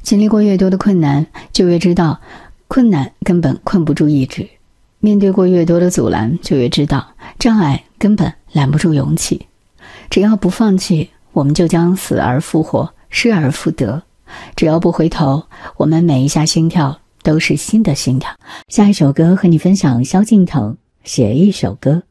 经历过越多的困难，就越知道困难根本困不住意志；面对过越多的阻拦，就越知道障碍根本拦不住勇气。只要不放弃，我们就将死而复活，失而复得。只要不回头，我们每一下心跳都是新的心跳。下一首歌和你分享萧敬腾写一首歌。